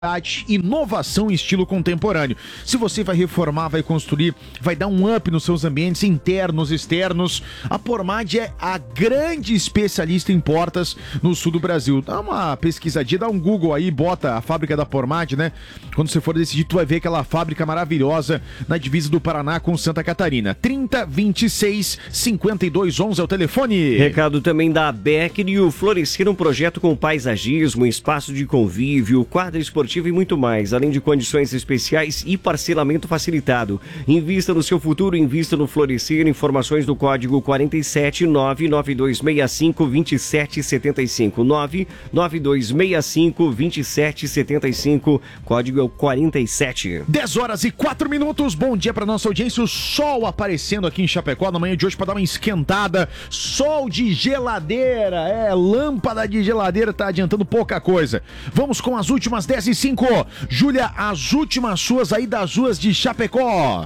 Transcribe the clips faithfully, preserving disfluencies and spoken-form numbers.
inovação e estilo contemporâneo. Se você vai reformar, vai construir, vai dar um up nos seus ambientes internos, externos, a Pormad é a grande especialista em portas no sul do Brasil. Dá uma pesquisadinha, dá um Google aí, bota a fábrica da Pormad, né? Quando você for decidir, tu vai ver aquela fábrica maravilhosa na divisa do Paraná com Santa Catarina. trinta, vinte e seis, cinquenta e dois, onze é o telefone. Recado também da Becker e o Florescer, um projeto com paisagismo, espaço de convívio, quadra esportiva e muito mais, além de condições especiais e parcelamento facilitado. Invista no seu futuro, invista no Florescer. Informações do código quarenta e sete, nove nove dois seis cinco, dois sete sete cinco, nove nove dois seis cinco, dois sete sete cinco, código é o quarenta e sete. dez horas e quatro minutos, bom dia para nossa audiência. O sol aparecendo aqui em Chapecó na manhã de hoje para dar uma esquentada. Sol de geladeira, é, lâmpada de geladeira, tá adiantando pouca coisa. Vamos com as últimas dez e cinco. Júlia, as últimas suas aí das ruas de Chapecó.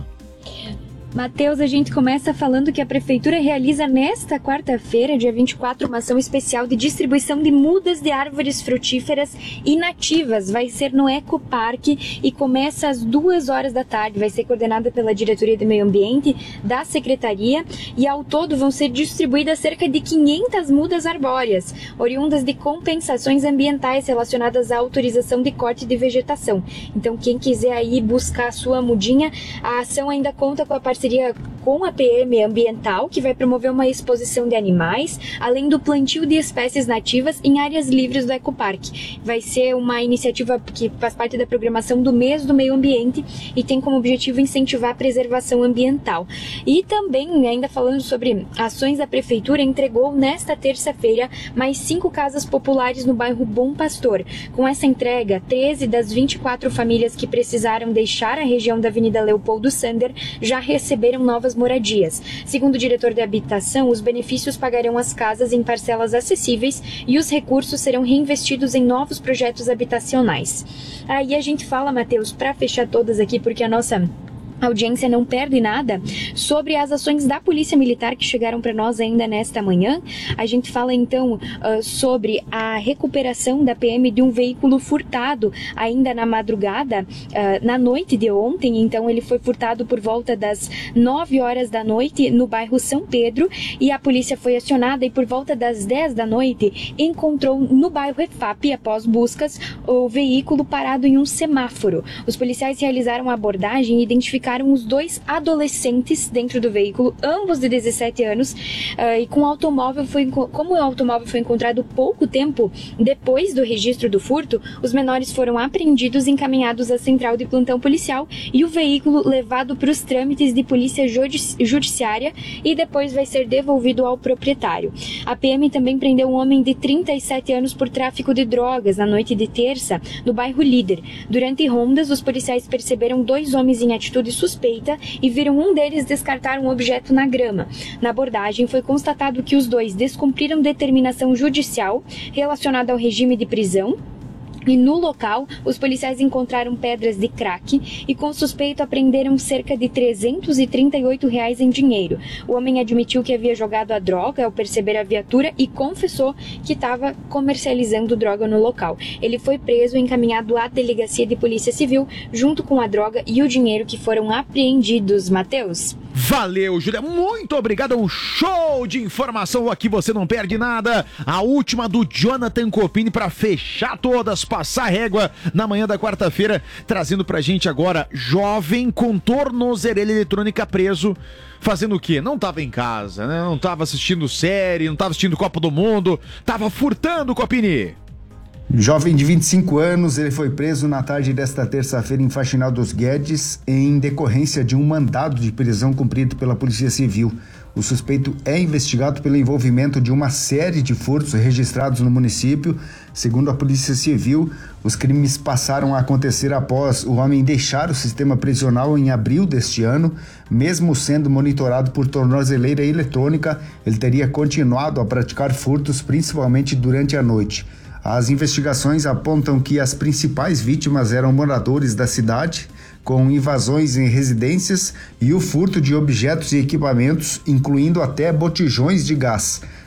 Matheus, a gente começa falando que a Prefeitura realiza nesta quarta-feira, dia vinte e quatro, uma ação especial de distribuição de mudas de árvores frutíferas e nativas. Vai ser no Ecoparque e começa às duas horas da tarde. Vai ser coordenada pela Diretoria de Meio Ambiente da Secretaria e ao todo vão ser distribuídas cerca de quinhentas mudas arbóreas, oriundas de compensações ambientais relacionadas à autorização de corte de vegetação. Então, quem quiser aí buscar a sua mudinha, a ação ainda conta com a parceria com a P M Ambiental, que vai promover uma exposição de animais, além do plantio de espécies nativas em áreas livres do Ecoparque. Vai ser uma iniciativa que faz parte da programação do mês do meio ambiente e tem como objetivo incentivar a preservação ambiental. E também, ainda falando sobre ações da Prefeitura, entregou nesta terça-feira mais cinco casas populares no bairro Bom Pastor. Com essa entrega, treze das vinte e quatro famílias que precisaram deixar a região da Avenida Leopoldo Sander já receberam novas moradias. Segundo o diretor de habitação, os benefícios pagarão as casas em parcelas acessíveis e os recursos serão reinvestidos em novos projetos habitacionais. Aí a gente fala, Matheus, para fechar todas aqui, porque a nossa a audiência não perde nada, sobre as ações da Polícia Militar que chegaram para nós ainda nesta manhã. A gente fala então uh, sobre a recuperação da P M de um veículo furtado ainda na madrugada, uh, na noite de ontem. Então ele foi furtado por volta das nove horas da noite no bairro São Pedro e a polícia foi acionada e por volta das dez da noite encontrou no bairro Efap, após buscas, o veículo parado em um semáforo. Os policiais realizaram a abordagem e identificaram os dois adolescentes dentro do veículo, ambos de dezessete anos, uh, e com o automóvel foi, como o automóvel foi encontrado pouco tempo depois do registro do furto, os menores foram apreendidos e encaminhados à central de plantão policial e o veículo levado para os trâmites de polícia judici- judiciária e depois vai ser devolvido ao proprietário. A P M também prendeu um homem de trinta e sete anos por tráfico de drogas na noite de terça, no bairro Líder. Durante rondas, os policiais perceberam dois homens em atitude suspeita e viram um deles descartar um objeto na grama. Na abordagem, foi constatado que os dois descumpriram determinação judicial relacionada ao regime de prisão. E no local, os policiais encontraram pedras de crack e com o suspeito apreenderam cerca de trezentos e trinta e oito reais em dinheiro. O homem admitiu que havia jogado a droga ao perceber a viatura e confessou que estava comercializando droga no local. Ele foi preso e encaminhado à delegacia de polícia civil junto com a droga e o dinheiro que foram apreendidos. Matheus? Valeu, Júlia, muito obrigado, um show de informação aqui, você não perde nada. A última do Jonathan Copini para fechar todas, passar régua na manhã da quarta-feira, trazendo pra gente agora, jovem com tornozeleira eletrônica preso, fazendo o quê? Não tava em casa, né? Não tava assistindo série, não tava assistindo Copa do Mundo, tava furtando, Copini. Jovem de vinte e cinco anos, ele foi preso na tarde desta terça-feira em Faxinal dos Guedes, em decorrência de um mandado de prisão cumprido pela Polícia Civil. O suspeito é investigado pelo envolvimento de uma série de furtos registrados no município. Segundo a Polícia Civil, os crimes passaram a acontecer após o homem deixar o sistema prisional em abril deste ano. Mesmo sendo monitorado por tornozeleira eletrônica, ele teria continuado a praticar furtos, principalmente durante a noite. As investigações apontam que as principais vítimas eram moradores da cidade, com invasões em residências e o furto de objetos e equipamentos, incluindo até botijões de gás.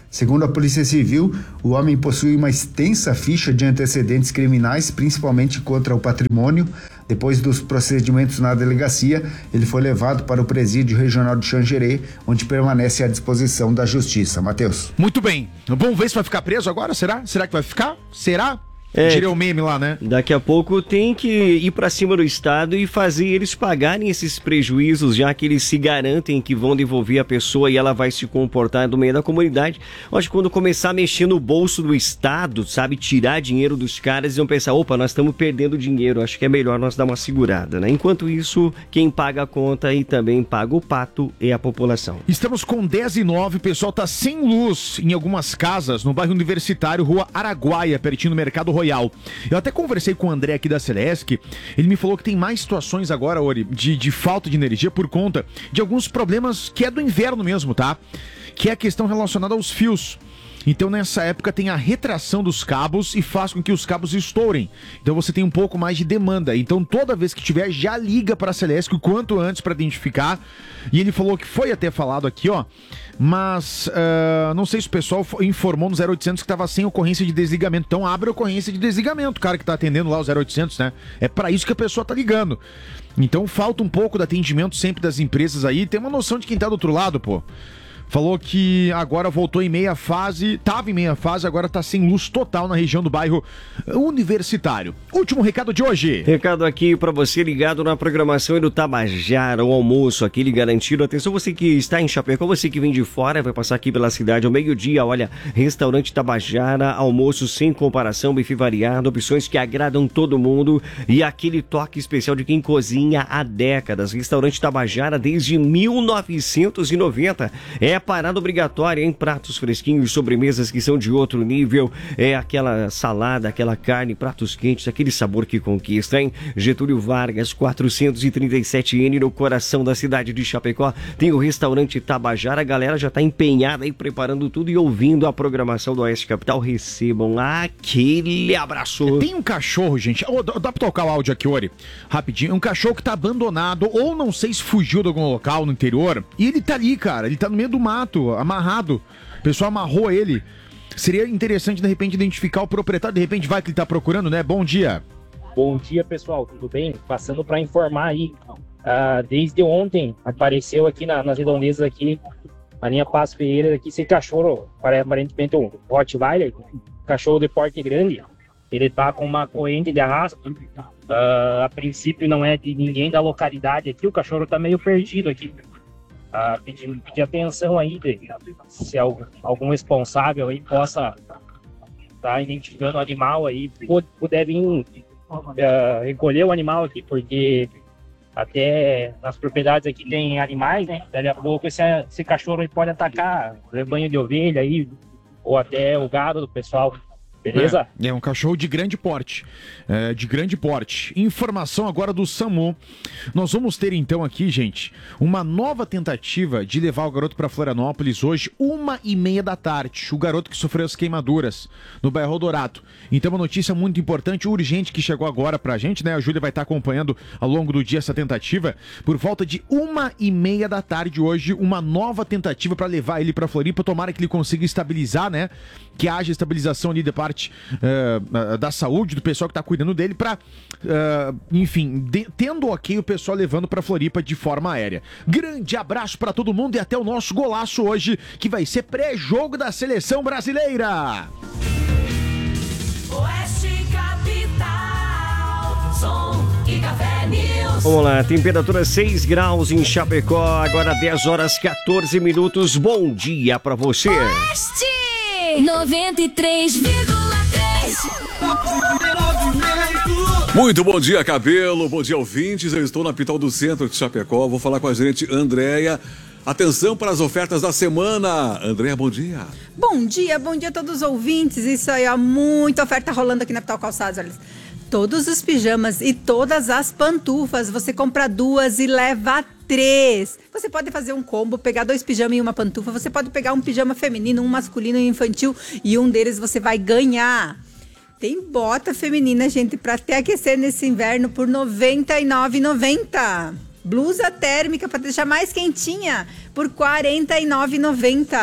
Segundo a Polícia Civil, o homem possui uma extensa ficha de antecedentes criminais, principalmente contra o patrimônio. Depois dos procedimentos na delegacia, ele foi levado para o presídio regional de Xangerê, onde permanece à disposição da Justiça. Matheus. Muito bem. Vamos ver se vai ficar preso agora, será? Será que vai ficar? Será? É, tirei o meme lá, né? Daqui a pouco tem que ir pra cima do Estado e fazer eles pagarem esses prejuízos, já que eles se garantem que vão devolver a pessoa e ela vai se comportar no meio da comunidade. Eu acho que quando começar a mexer no bolso do Estado, sabe, tirar dinheiro dos caras, eles vão pensar, opa, nós estamos perdendo dinheiro, acho que é melhor nós dar uma segurada, né? Enquanto isso, quem paga a conta e também paga o pato é a população. Estamos com dez e nove, o pessoal tá sem luz em algumas casas no bairro Universitário, Rua Araguaia, pertinho do Mercado Royal. Eu até conversei com o André aqui da Celesc, ele me falou que tem mais situações agora, Ori, de, de falta de energia por conta de alguns problemas que é do inverno mesmo, tá? Que é a questão relacionada aos fios. Então nessa época tem a retração dos cabos e faz com que os cabos estourem. Então você tem um pouco mais de demanda. Então toda vez que tiver, já liga para a Celesc o quanto antes para identificar. E ele falou que foi até falado aqui, ó. Mas uh, não sei se o pessoal informou no zero oitocentos que estava sem ocorrência de desligamento. Então abre a ocorrência de desligamento, o cara que está atendendo lá o zero oitocentos, né? É para isso que a pessoa tá ligando. Então falta um pouco do atendimento sempre das empresas aí. Tem uma noção de quem tá do outro lado, pô. Falou que agora voltou em meia fase, tava em meia fase, agora tá sem luz total na região do bairro Universitário. Último recado de hoje. Recado aqui pra você ligado na programação do Tabajara, o almoço, aquele garantido. Atenção, você que está em Chapecó, você que vem de fora, vai passar aqui pela cidade ao meio-dia, olha, restaurante Tabajara, almoço sem comparação, bife variado, opções que agradam todo mundo e aquele toque especial de quem cozinha há décadas. Restaurante Tabajara desde mil novecentos e noventa. É parada obrigatória em pratos fresquinhos, sobremesas que são de outro nível, é aquela salada, aquela carne, pratos quentes, aquele sabor que conquista, hein? Getúlio Vargas, quatrocentos e trinta e sete N, no coração da cidade de Chapecó, tem o restaurante Tabajara, a galera já tá empenhada aí, preparando tudo e ouvindo a programação do Oeste Capital, recebam aquele abraço. Tem um cachorro, gente, oh, dá pra tocar o áudio aqui, Ori, rapidinho, um cachorro que tá abandonado, ou não sei se fugiu de algum local no interior, e ele tá ali, cara, ele tá no meio do mato, amarrado. O pessoal amarrou ele. Seria interessante, de repente, identificar o proprietário. De repente, vai que ele tá procurando, né? Bom dia. Bom dia, pessoal. Tudo bem? Passando para informar aí. Ah, desde ontem, apareceu aqui na, nas redondezas aqui, na linha Passo Ferreira, aqui, esse cachorro, aparentemente um Rottweiler, cachorro de porte grande. Ele tá com uma corrente de arrasto. Ah, a princípio, não é de ninguém da localidade aqui. O cachorro tá meio perdido aqui. Ah, pedir, pedir atenção aí, de, se algum, algum responsável aí possa estar tá identificando o animal aí, puder vir uh, recolher o animal aqui, porque até nas propriedades aqui tem animais, né? Daqui a pouco esse, esse cachorro aí pode atacar rebanho de ovelha aí, ou até o gado do pessoal. Beleza? É, é um cachorro de grande porte, é, de grande porte. Informação agora do SAMU. Nós vamos ter então aqui, gente, uma nova tentativa de levar o garoto para Florianópolis hoje, uma e meia da tarde. O garoto que sofreu as queimaduras no bairro Dourado. Então uma notícia muito importante, urgente, que chegou agora pra gente, né? A Júlia vai estar acompanhando ao longo do dia essa tentativa. Por volta de uma e meia da tarde hoje, uma nova tentativa para levar ele para Floripa. Tomara que ele consiga estabilizar, né? Que haja estabilização ali da parte uh, da saúde, do pessoal que tá cuidando dele, pra, uh, enfim, de, tendo ok o pessoal levando pra Floripa de forma aérea. Grande abraço pra todo mundo e até o nosso golaço hoje, que vai ser pré-jogo da Seleção Brasileira. Oeste Capital, som e café news. Vamos lá, temperatura seis graus em Chapecó, agora dez horas quatorze minutos. Bom dia pra você. Oeste noventa e três vírgula três. Muito bom dia, Cabelo. Bom dia, ouvintes. Eu estou na capital do centro de Chapecó. Vou falar com a gerente Andréia. Atenção para as ofertas da semana. Andréia, bom dia. Bom dia, bom dia a todos os ouvintes. Isso aí, ó, muita oferta rolando aqui na Capital Calçados, olha. Todos os pijamas e todas as pantufas, você compra duas e leva três. Você pode fazer um combo, pegar dois pijamas e uma pantufa. Você pode pegar um pijama feminino, um masculino e um infantil, e um deles você vai ganhar. Tem bota feminina, gente, para até aquecer nesse inverno por noventa e nove reais e noventa centavos. Blusa térmica para deixar mais quentinha por quarenta e nove reais e noventa centavos.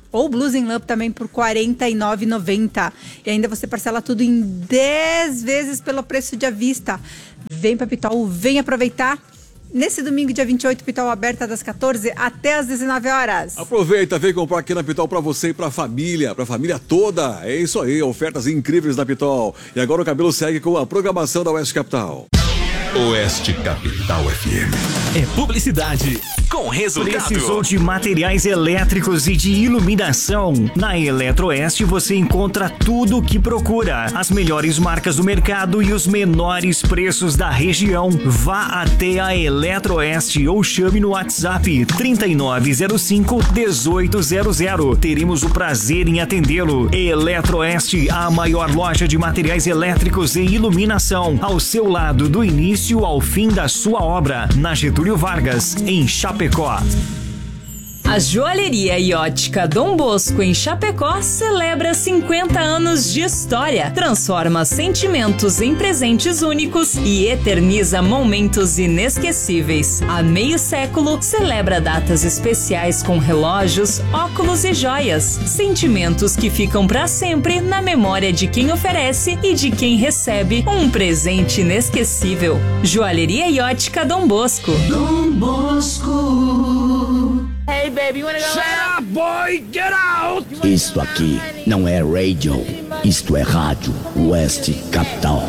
ou Blues in Love também por quarenta e nove reais e noventa centavos. E ainda você parcela tudo em dez vezes pelo preço de à vista. Vem pra Pitol, vem aproveitar. Nesse domingo, dia vinte e oito, Pitol aberta das quatorze até às dezenove horas. Aproveita, vem comprar aqui na Pitol pra você e pra família, pra família toda. É isso aí, ofertas incríveis da Pitol. E agora o cabelo segue com a programação da Oeste Capital. Oeste Capital F M. É publicidade com resultado. Precisou de materiais elétricos e de iluminação? Na Eletroeste você encontra tudo o que procura. As melhores marcas do mercado e os menores preços da região. Vá até a Eletroeste ou chame no WhatsApp trinta e nove zero cinco, dezoito zero zero. Teremos o prazer em atendê-lo. Eletroeste, a maior loja de materiais elétricos e iluminação. Ao seu lado do início ao fim da sua obra, na Getúlio Vargas, em Chapecó. A Joalheria e Ótica Dom Bosco em Chapecó celebra cinquenta anos de história, transforma sentimentos em presentes únicos e eterniza momentos inesquecíveis. Há meio século, celebra datas especiais com relógios, óculos e joias, sentimentos que ficam para sempre na memória de quem oferece e de quem recebe um presente inesquecível. Joalheria e Ótica Dom Bosco. Dom Bosco. Hey baby, you wanna go Shut out? up, boy! Get out! Isto aqui não é radio, isto é rádio Oeste Capital.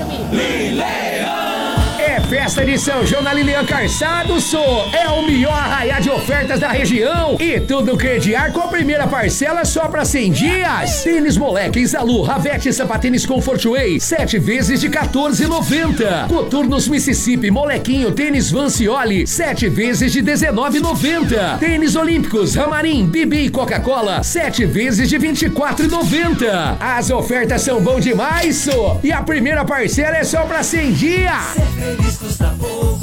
É festa de São João na Lilian Calçados, só é o melhor arraiá de ofertas da região e tudo crediar com a primeira parcela só para cem dias. Tênis Moleque, Zalu, Ravete, Sapatênis Comfort Way, sete vezes de quatorze reais e noventa centavos. Coturnos Mississippi, Molequinho, Tênis Vancioli, sete vezes de dezenove reais e noventa centavos. Tênis Olímpicos, Ramarim, Bibi e Coca-Cola, sete vezes de vinte e quatro reais e noventa centavos. As ofertas são bom demais, só e a primeira parcela é só para cem dias. Custa pouco,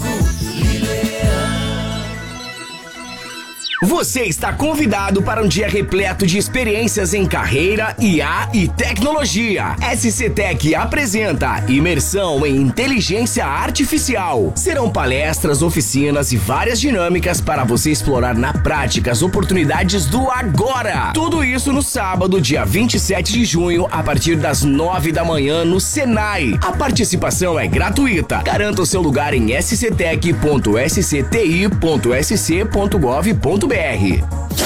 Você está convidado para um dia repleto de experiências em carreira, I A e tecnologia. S C Tech apresenta Imersão em Inteligência Artificial. Serão palestras, oficinas e várias dinâmicas para você explorar na prática as oportunidades do agora. Tudo isso no sábado, dia vinte e sete de junho, a partir das nove da manhã no Senai. A participação é gratuita. Garanta o seu lugar em s c tech ponto s c t i ponto s c ponto gov ponto b r.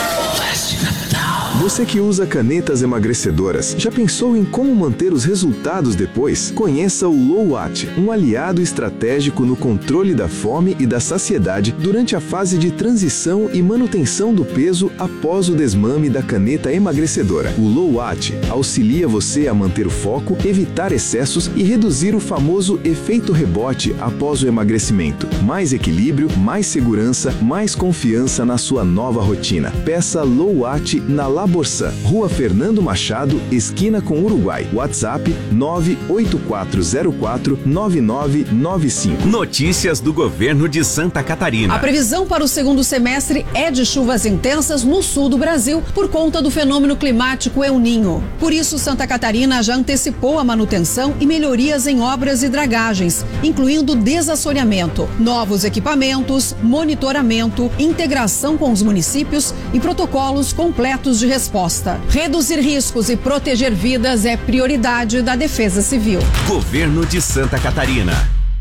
Você que usa canetas emagrecedoras, já pensou em como manter os resultados depois? Conheça o Lowat, um aliado estratégico no controle da fome e da saciedade durante a fase de transição e manutenção do peso após o desmame da caneta emagrecedora. O Lowat auxilia você a manter o foco, evitar excessos e reduzir o famoso efeito rebote após o emagrecimento. Mais equilíbrio, mais segurança, mais confiança na sua nova rotina. Peça Lowat na Laborsan, Rua Fernando Machado, esquina com Uruguai. WhatsApp nove oito quatro zero quatro nove nove nove cinco. Notícias do governo de Santa Catarina. A previsão para o segundo semestre é de chuvas intensas no sul do Brasil por conta do fenômeno climático El Niño. Por isso, Santa Catarina já antecipou a manutenção e melhorias em obras e dragagens, incluindo desassoreamento, novos equipamentos, monitoramento, integração com os municípios e protocolos completos de resposta. Reduzir riscos e proteger vidas é prioridade da Defesa Civil. Governo de Santa Catarina.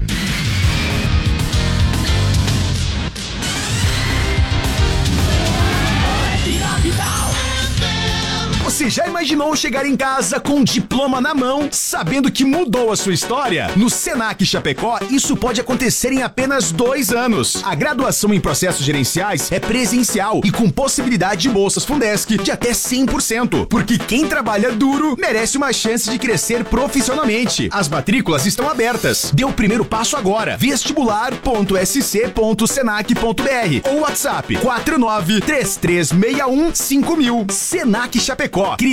Você já imaginou chegar em casa com um diploma na mão, sabendo que mudou a sua história? No Senac Chapecó, isso pode acontecer em apenas dois anos. A graduação em processos gerenciais é presencial e com possibilidade de bolsas Fundesc de até cem por cento, porque quem trabalha duro merece uma chance de crescer profissionalmente. As matrículas estão abertas. Dê o primeiro passo agora. vestibular ponto s c ponto senac ponto b r ou WhatsApp quatro nove três três seis um cinco mil. Senac Chapecó.